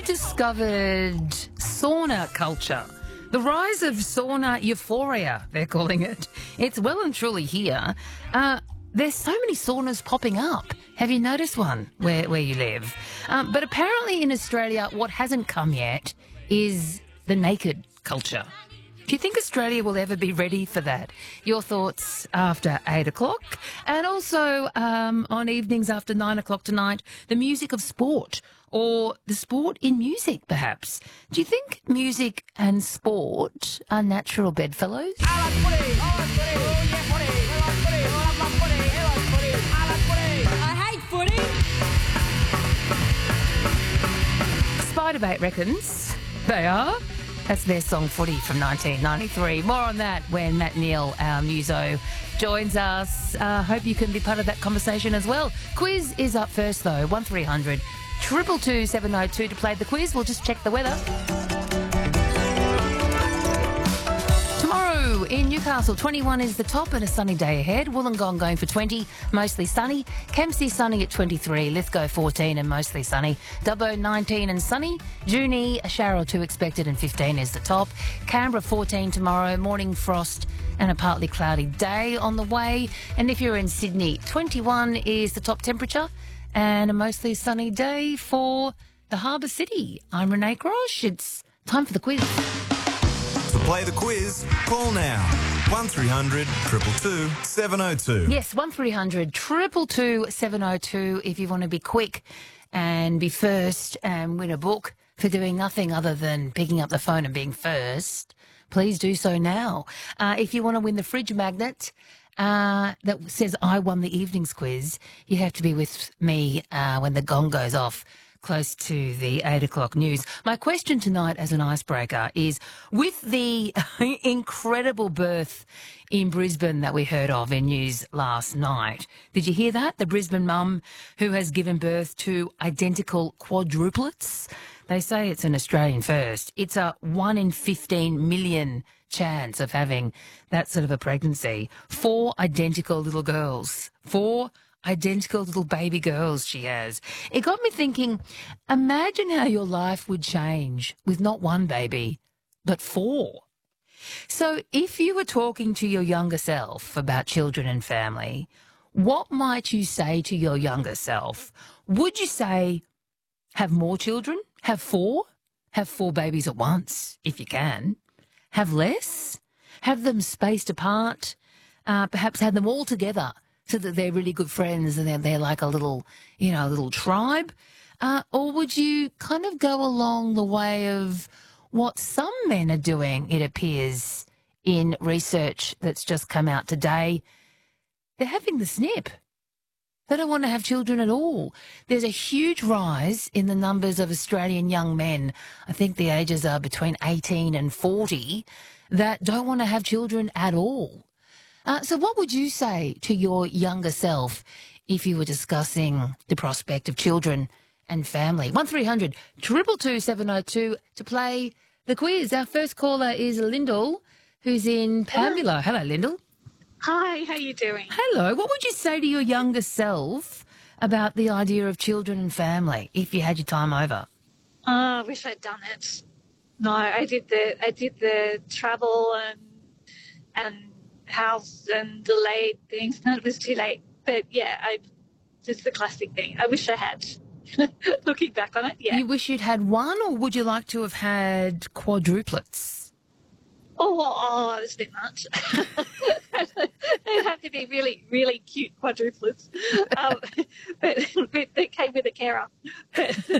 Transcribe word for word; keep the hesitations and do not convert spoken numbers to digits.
rediscovered sauna culture. The rise of sauna euphoria, they're calling it. It's well and truly here. Uh, there's so many saunas popping up. Have you noticed one where, where you live? Um, but apparently in Australia, what hasn't come yet is the naked culture. Do you think Australia will ever be ready for that? Your thoughts after eight o'clock, and also um, on evenings after nine o'clock tonight, the music of sport, or the sport in music, perhaps. Do you think music and sport are natural bedfellows? I like footy. I like footy. Oh, yeah, footy. I like footy. Oh, I love footy. I like footy. I like footy. I hate footy. Spiderbait reckons they are. That's their song Footy from nineteen ninety-three. More on that when Matt Neal, our muso, joins us. Uh, hope you can be part of that conversation as well. Quiz is up first, though. one three hundred two two two seven oh two to play the quiz. We'll just check the weather. Tomorrow in Newcastle, twenty-one is the top and a sunny day ahead. Wollongong going for twenty, mostly sunny. Kempsey sunny at twenty-three. Lithgow fourteen and mostly sunny. Dubbo nineteen and sunny. Junee, a shower or two expected and fifteen is the top. Canberra fourteen tomorrow. Morning frost and a partly cloudy day on the way. And if you're in Sydney, twenty-one is the top temperature and a mostly sunny day for the Harbour City. I'm Renee Grosh. It's time for the quiz. To play the quiz, call now. one three hundred two two two seven oh two. Yes, one three hundred two two two seven oh two if you want to be quick and be first and win a book for doing nothing other than picking up the phone and being first. Please do so now. Uh, if you want to win the fridge magnet uh, that says I won the evening's quiz, you have to be with me uh, when the gong goes off close to the eight o'clock news. My question tonight as an icebreaker is, with the incredible birth in Brisbane that we heard of in news last night, did you hear that? The Brisbane mum who has given birth to identical quadruplets. They say it's an Australian first. It's a one in fifteen million chance of having that sort of a pregnancy. Four identical little girls. Four identical little baby girls she has. It got me thinking, imagine how your life would change with not one baby, but four. So if you were talking to your younger self about children and family, what might you say to your younger self? Would you say, have more children? Have four? Have four babies at once, if you can. Have less? Have them spaced apart? Uh, perhaps have them all together, so that they're really good friends and they're, they're like a little, you know, a little tribe? Uh, or would you kind of go along the way of what some men are doing, it appears, in research that's just come out today? They're having the snip. They don't want to have children at all. There's a huge rise in the numbers of Australian young men, I think the ages are between eighteen and forty, that don't want to have children at all. Uh, so what would you say to your younger self if you were discussing the prospect of children and family? one three hundred two two two seven oh two to play the quiz. Our first caller is Lyndall, who's in Pambula. Hello, Lyndall. Hi, how you doing? Hello. What would you say to your younger self about the idea of children and family if you had your time over? Oh, I wish I'd done it. No, I did the I did the travel and and house and delayed things. No, it was too late. But yeah, I just the classic thing. I wish I had. Looking back on it, yeah. You wish you'd had one, or would you like to have had quadruplets? Oh, oh, that's a bit much. They'd have to be really, really cute quadruplets. Um, but, but they came with a carer. But,